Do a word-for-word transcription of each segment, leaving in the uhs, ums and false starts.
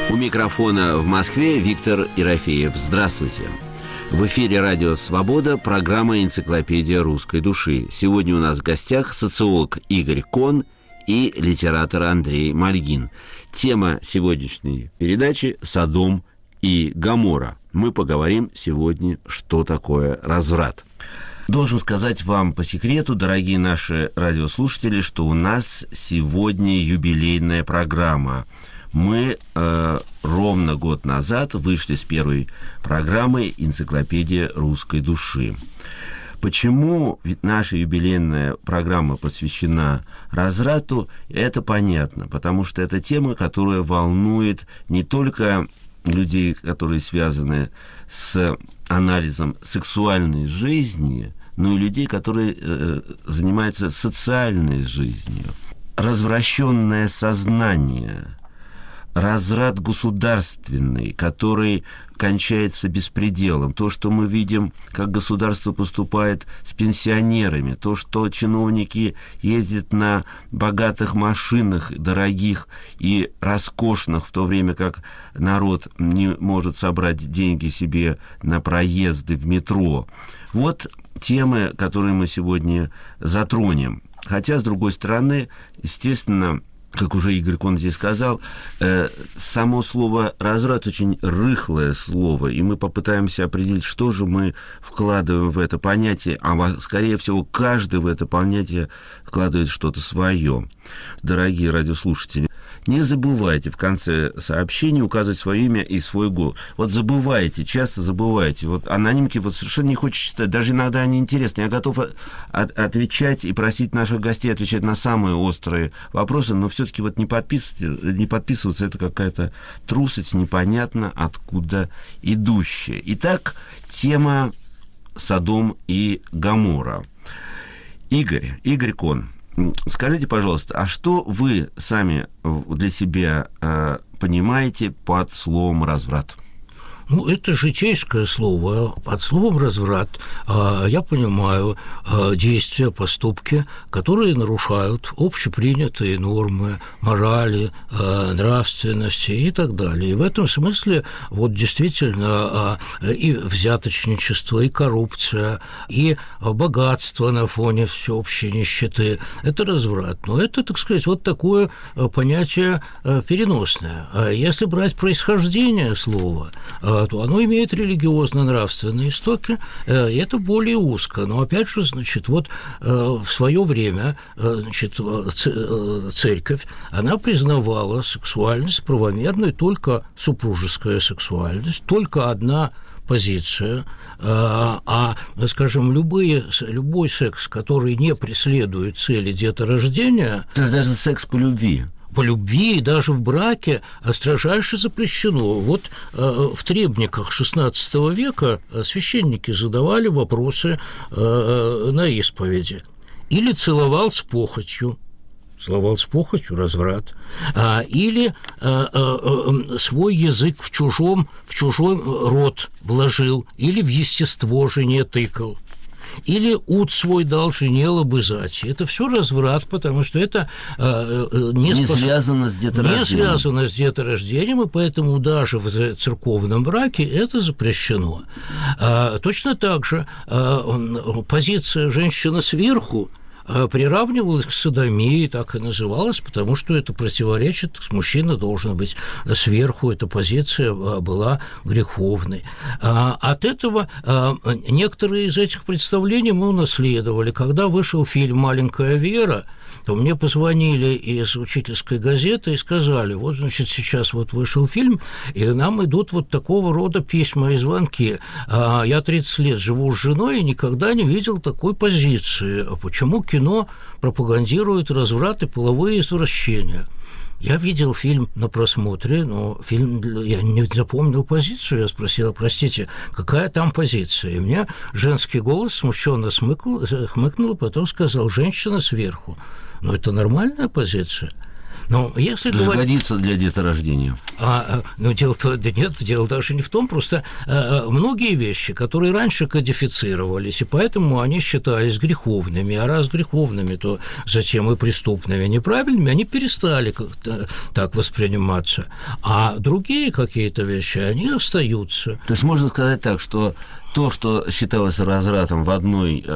У микрофона в Москве Виктор Ерофеев. Здравствуйте. В эфире «Радио Свобода», программа «Энциклопедия русской души». Сегодня у нас в гостях социолог Игорь Кон и литератор Андрей Мальгин. Тема сегодняшней передачи – Содом и Гоморра. Мы поговорим сегодня, что такое разврат. Должен сказать вам по секрету, дорогие наши радиослушатели, что у нас сегодня юбилейная программа. Мы э, ровно год назад вышли с первой программой «Энциклопедия русской души». Почему наша юбилейная программа посвящена разврату, это понятно, потому что это тема, которая волнует не только людей, которые связаны с анализом сексуальной жизни, но и людей, которые э, занимаются социальной жизнью. Развращенное сознание, разврат государственный, который кончается беспределом. То, что мы видим, как государство поступает с пенсионерами, то, что чиновники ездят на богатых машинах, дорогих и роскошных, в то время как народ не может собрать деньги себе на проезды в метро. Вот темы, которые мы сегодня затронем. Хотя, с другой стороны, естественно, как уже Игорь Кон здесь сказал, э, само слово «разврат» очень рыхлое слово, и мы попытаемся определить, что же мы вкладываем в это понятие, а, скорее всего, каждый в это понятие вкладывает что-то свое. Дорогие радиослушатели, не забывайте в конце сообщения указывать свое имя и свой голос. Вот забывайте, часто забывайте. Вот анонимки вот совершенно не хочется читать, даже иногда они интересны. Я готов от- отвечать и просить наших гостей отвечать на самые острые вопросы, но все-таки вот не подписываться, не подписываться это какая-то трусость, непонятно откуда идущая. Итак, тема Содом и Гоморра. Игорь, Игорь Кон, скажите, пожалуйста, а что вы сами для себя э, понимаете под словом «разврат»? Ну, это житейское слово. Под словом «разврат» а, я понимаю а, действия, поступки, которые нарушают общепринятые нормы морали, а, нравственности и так далее. И в этом смысле вот действительно а, и взяточничество, и коррупция, и богатство на фоне всеобщей нищеты – это разврат. Но это, так сказать, вот такое понятие переносное. А если брать происхождение слова – то оно имеет религиозно-нравственные истоки, и это более узко. Но, опять же, значит, вот в свое время, значит, церковь, она признавала сексуальность правомерной, только супружеская сексуальность, только одна позиция, а, скажем, любые, любой секс, который не преследует цели деторождения... То есть даже секс по любви... По любви и даже в браке строжайше запрещено. Вот э, в требниках шестнадцатого века священники задавали вопросы э, на исповеди. Или целовал с похотью, целовал с похотью, разврат, а, или а, а, свой язык в чужом, в чужой рот вложил, или в естество жене тыкал. Или ут свой дал жене лобызать. Это все разврат, потому что это э, не, не, спос... связано с деторождением. не связано с деторождением, и поэтому даже в церковном браке это запрещено. А, точно так же а, позиция «женщина сверху» приравнивалась к содомии, так и называлась, потому что это противоречит, мужчина должен быть сверху, эта позиция была греховной. От этого некоторые из этих представлений мы унаследовали. Когда вышел фильм «Маленькая Вера», то мне позвонили из учительской газеты и сказали: вот, значит, сейчас вот вышел фильм, и нам идут вот такого рода письма и звонки. Я тридцать лет живу с женой и никогда не видел такой позиции. Почему кино пропагандирует разврат и половые извращения? Я видел фильм на просмотре, но фильм, я не запомнил позицию. Я спросил: простите, какая там позиция? И мне женский голос смущенно смыкнул, хмыкнул, и потом сказал: женщина сверху. Но это нормальная позиция. Но если говорить... Годится для деторождения. А, ну, дело, да нет, дело даже не в том, просто а, многие вещи, которые раньше кодифицировались, и поэтому они считались греховными, а раз греховными, то затем и преступными, неправильными, они перестали как-то так восприниматься. А другие какие-то вещи, они остаются. То есть можно сказать так, что то, что считалось развратом в одной,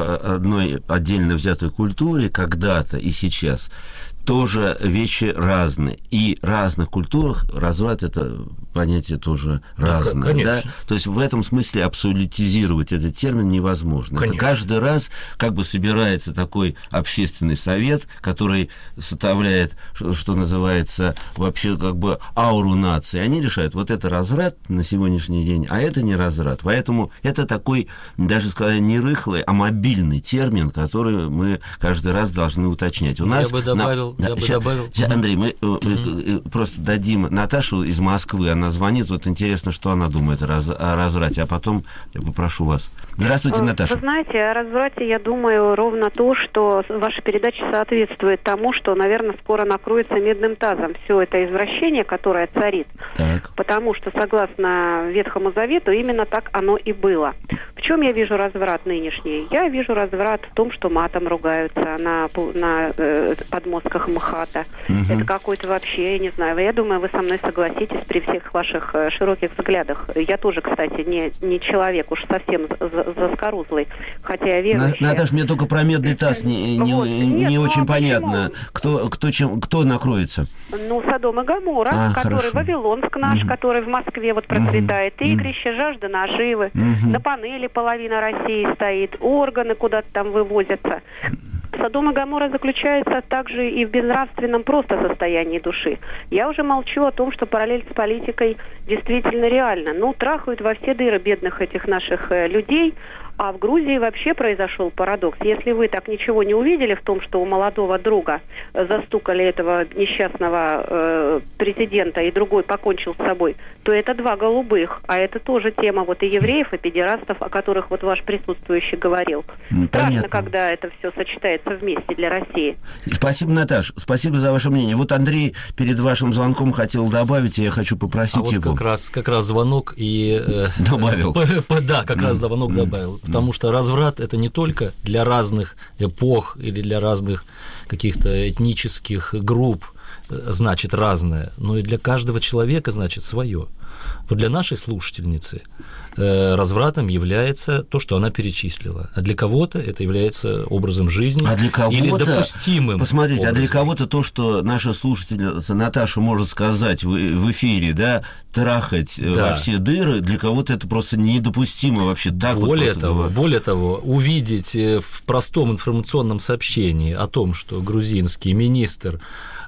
одной отдельно взятой культуре когда-то и сейчас, тоже вещи разные. И в разных культурах разврат – это понятие тоже разное. Да, да? То есть в этом смысле абсолютизировать этот термин невозможно. Это каждый раз как бы собирается такой общественный совет, который составляет, что называется, вообще как бы ауру нации. Они решают, вот это разврат на сегодняшний день, а это не разврат. Поэтому это такой, даже сказать, не рыхлый, а мобильный термин, который мы каждый раз должны уточнять. У Я нас бы добавил... Да, Я бы сейчас, добавил. Сейчас, Андрей, мы mm-hmm. просто дадим Наташу из Москвы, она звонит, вот интересно, что она думает о, раз, о разврате, а потом я попрошу вас. Здравствуйте, Наташа. Вы знаете, о разврате я думаю ровно то, что ваша передача соответствует тому, что, наверное, скоро накроется медным тазом все это извращение, которое царит. Так. Потому что, согласно Ветхому Завету, именно так оно и было. В чем я вижу разврат нынешний? Я вижу разврат в том, что матом ругаются на, на э, подмостках МХАТа. Угу. Это какой-то вообще, я не знаю, я думаю, вы со мной согласитесь при всех ваших э, широких взглядах. Я тоже, кстати, не, не человек уж совсем заскорузлый, хотя я верующая. Наташа, мне только про медный таз не, не, вот. не, Нет, не ну, очень а понятно. Кто, кто, чем, кто накроется? Ну, Содом и Гоморра, а, который хорошо. Вавилонск наш, угу. который в Москве вот процветает. Угу. Игрище, жажда наживы. Угу. На панели половина России стоит. Органы куда-то там вывозятся. Содом и Гоморра заключается также и в безнравственном просто состоянии души. Я уже молчу о том, что параллель с политикой действительно реальна. Ну, трахают во все дыры бедных этих наших э, людей. А в Грузии вообще произошел парадокс. Если вы так ничего не увидели в том, что у молодого друга застукали этого несчастного э, президента, и другой покончил с собой, то это два голубых. А это тоже тема вот и евреев, и педерастов, о которых вот ваш присутствующий говорил. Ну, страшно, понятно. Когда это все сочетается вместе для России. Спасибо, Наташа. Спасибо за ваше мнение. Вот Андрей перед вашим звонком хотел добавить, и я хочу попросить а его. Вот как раз, как раз звонок и... Э, добавил. Э, да, как раз звонок добавил. Потому что разврат – это не только для разных эпох или для разных каких-то этнических групп, значит, разное, но и для каждого человека, значит, свое. Вот для нашей слушательницы э, развратом является то, что она перечислила, а для кого-то это является образом жизни а для кого-то, или допустимым. Посмотрите, образом. А для кого-то то, что наша слушательница Наташа может сказать в, в эфире, да, трахать да. во все дыры, для кого-то это просто недопустимо вообще. Так более, вот того, говорить. более того, увидеть в простом информационном сообщении о том, что грузинский министр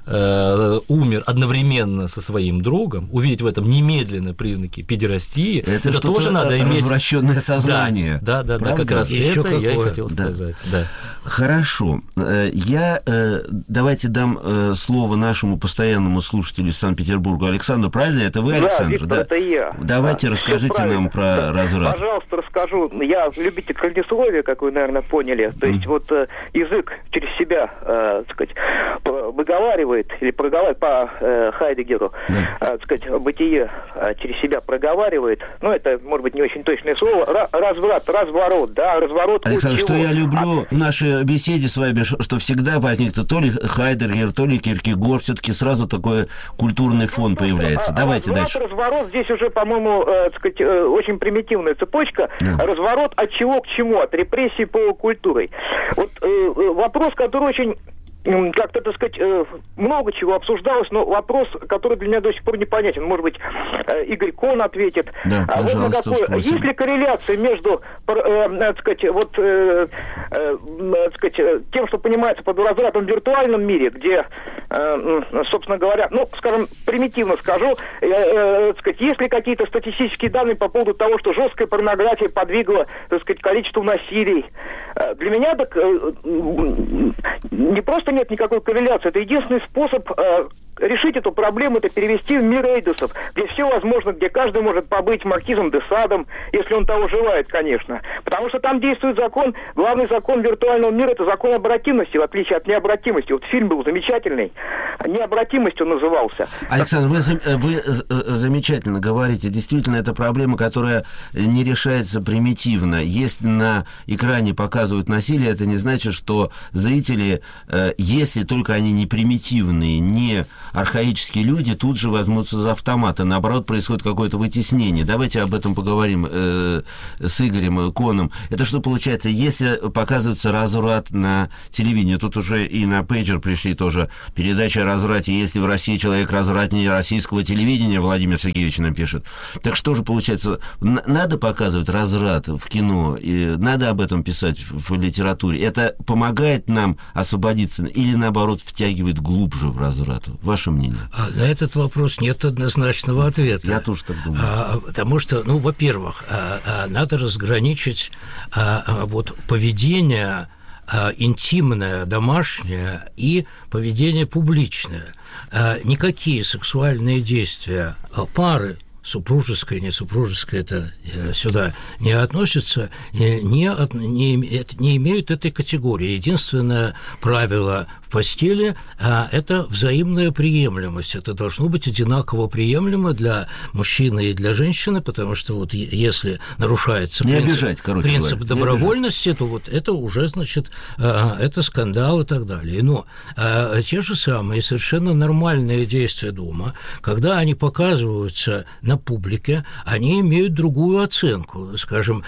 умер одновременно со своим другом, увидеть в этом немедленные признаки педерастии, это, это тоже надо иметь... развращенное сознание. Да, да, да, да, как раз Еще это какое? я и хотел да. сказать. Да. Хорошо. Я, давайте дам слово нашему постоянному слушателю из Санкт-Петербурга Александру. Правильно? Это вы, Александр? Да, Виктор, да? Это я. Давайте да, расскажите нам про разврат. Пожалуйста, расскажу. Я любитель кольнисловия, как вы, наверное, поняли. То есть mm. вот язык через себя, э, так сказать, выговаривает или проговаривает по э, Хайдеггеру, да. э, так сказать, бытие э, через себя проговаривает. Ну, это, может быть, не очень точное слово. Ра- разврат, разворот, да, разворот. Александр, что я люблю а... в нашей беседе с вами, что всегда возникнет то ли Хайдеггер, то ли Киркегор, все-таки сразу такой культурный фон появляется. Давайте разврат, дальше. Разворот здесь уже, по-моему, э, так сказать, э, очень примитивная цепочка. Да. Разворот от чего к чему? От репрессий полукультурой. Вот э, вопрос, который очень... как-то, так сказать, много чего обсуждалось, но вопрос, который для меня до сих пор непонятен. Может быть, Игорь Кон ответит. Да, а вот на какой, есть ли корреляция между, так сказать, вот, так сказать, тем, что понимается под развратом в виртуальном мире, где, собственно говоря, ну, скажем, примитивно скажу, так сказать, есть ли какие-то статистические данные по поводу того, что жесткая порнография подвигла, так сказать, количеству насилий? Для меня так не просто нет никакой корреляции. Это единственный способ э, решить эту проблему, это перевести в мир эйдосов, где все возможно, где каждый может побыть маркизом де Садом, если он того желает, конечно. Потому что там действует закон, главный закон виртуального мира, это закон обратимости, в отличие от необратимости. Вот фильм был замечательный, необратимостью назывался. Александр, вы, вы замечательно говорите. Действительно, это проблема, которая не решается примитивно. Если на экране показывают насилие, это не значит, что зрители, если только они не примитивные, не архаические люди, тут же возьмутся за автоматы. Наоборот, происходит какое-то вытеснение. Давайте об этом поговорим э, с Игорем Коном. Это что получается, если показывается разврат на телевидении, тут уже и на пейджер пришли тоже передачи о разврате, если в России человек развратнее российского телевидения, Владимир Сергеевич нам пишет. Так что же получается, надо показывать разврат в кино, и надо об этом писать в литературе. Это помогает нам освободиться или, наоборот, втягивает глубже в разврат? Ваше мнение? На этот вопрос нет однозначного ответа. Я тоже так думаю. А, потому что, ну, во-первых, а, а, надо разграничить а, а, вот поведение а, интимное, домашнее и поведение публичное. А, никакие сексуальные действия пары, супружеское, не супружеское, это сюда не относится, не, от, не, не имеют этой категории. Единственное правило в постели а, – это взаимная приемлемость. Это должно быть одинаково приемлемо для мужчины и для женщины, потому что вот если нарушается не принцип, обижать, короче принцип говоря, добровольности, то вот это уже, значит, а, это скандал и так далее. Но а, те же самые совершенно нормальные действия дома, когда они показываются на публике, они имеют другую оценку. Скажем,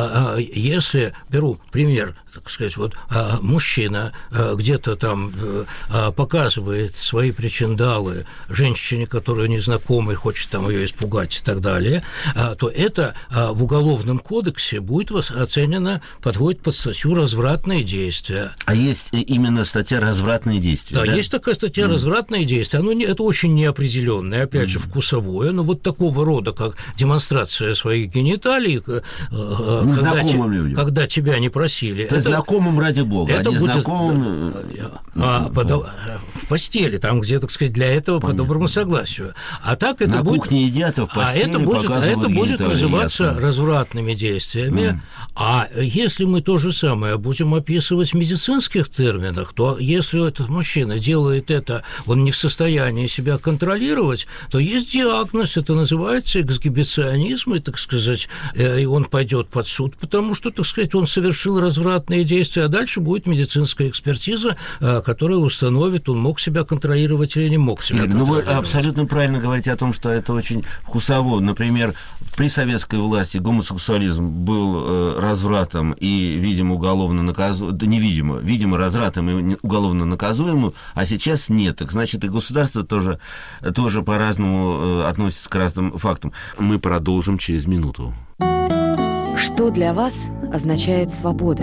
если, беру пример, так сказать, вот мужчина где-то там показывает свои причиндалы женщине, которая незнакомая, хочет там ее испугать и так далее, то это в Уголовном кодексе будет оценено, подводит под статью «развратные действия». А есть именно статья «развратные действия»? Да, да? есть такая статья mm. «развратные действия». Оно не, это очень неопределенное, опять mm. же, вкусовое, но вот такого рода, как демонстрация своих гениталий, когда, те, когда тебя не просили. То это, знакомым, ради бога, это а не будет, знакомым... А, по, в постели, там, где, так сказать, для этого Понятно. По доброму согласию. А так это На будет... кухне едят, а в постели а это будет, а это будет называться ясно. развратными действиями. Mm. А если мы то же самое будем описывать в медицинских терминах, то если этот мужчина делает это, он не в состоянии себя контролировать, то есть диагноз, это называется эксгибиционизм, и, так сказать, и он пойдет под суд, потому что, так сказать, он совершил развратные действия, а дальше будет медицинская экспертиза, которая установит, он мог себя контролировать или не мог себя Игорь, контролировать. Ну, вы абсолютно правильно говорите о том, что это очень вкусово. Например, при советской власти гомосексуализм был развратом и, видимо, уголовно наказуемым, да не видимо, видимо, развратом и уголовно наказуемым, а сейчас нет. Так значит, и государство тоже, тоже по-разному относится к разным фактам. Мы продолжим через минуту. Что для вас означает свобода?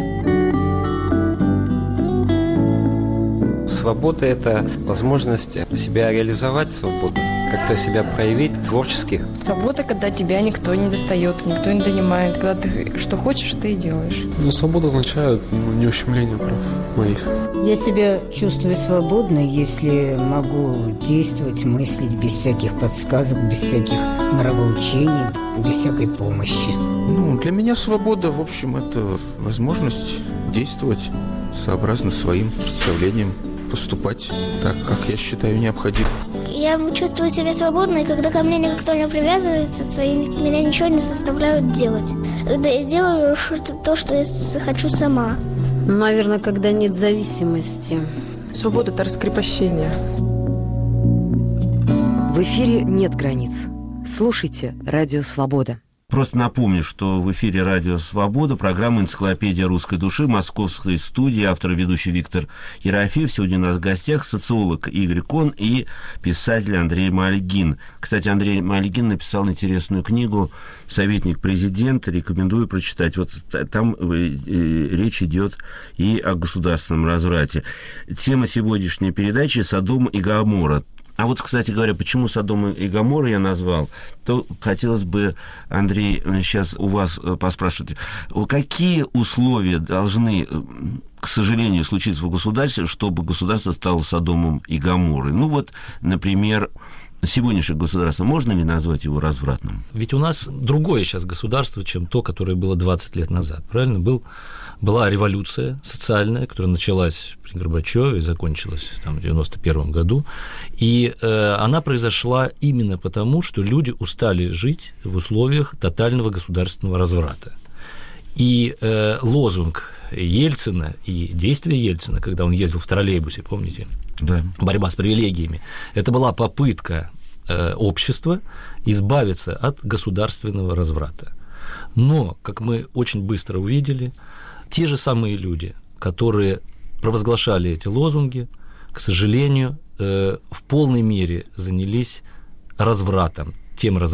Свобода – это возможность себя реализовать свободно, как-то себя проявить творчески. Свобода, когда тебя никто не достает, никто не донимает, когда ты что хочешь, ты и делаешь. Ну, свобода означает ну, не ущемление прав моих. Я себя чувствую свободной, если могу действовать, мыслить без всяких подсказок, без всяких нравоучений, без всякой помощи. Ну, для меня свобода, в общем, это возможность действовать сообразно своим представлениям, поступать так, как я считаю необходимым. Я чувствую себя свободной, когда ко мне никто не привязывается, и меня ничего не заставляют делать. Когда я делаю то, что я хочу сама. Наверное, когда нет зависимости. Свобода – это раскрепощение. В эфире «Нет границ». Слушайте «Радио Свобода». Просто напомню, что в эфире «Радио Свобода» программа «Энциклопедия русской души», московской студии, автор и ведущий Виктор Ерофеев. Сегодня у нас в гостях социолог Игорь Кон и писатель Андрей Мальгин. Кстати, Андрей Мальгин написал интересную книгу «Советник президента». Рекомендую прочитать. Вот там речь идет и о государственном разврате. Тема сегодняшней передачи «Содом и Гоморра». А вот, кстати говоря, почему Содом и Гоморра я назвал, то хотелось бы, Андрей, сейчас у вас поспрашивать, какие условия должны, к сожалению, случится в государстве, чтобы государство стало Содомом и Гоморрой. Ну вот, например, сегодняшнее государство, можно ли назвать его развратным? Ведь у нас другое сейчас государство, чем то, которое было двадцать лет назад, правильно? Был, была революция социальная, которая началась при Горбачёве и закончилась там, в девяносто первом году, и э, она произошла именно потому, что люди устали жить в условиях тотального государственного разврата. И э, лозунг Ельцина и действия Ельцина, когда он ездил в троллейбусе, помните? Да. Борьба с привилегиями. Это была попытка э, общества избавиться от государственного разврата. Но, как мы очень быстро увидели, те же самые люди, которые провозглашали эти лозунги, к сожалению, э, в полной мере занялись развратом, тем развратом,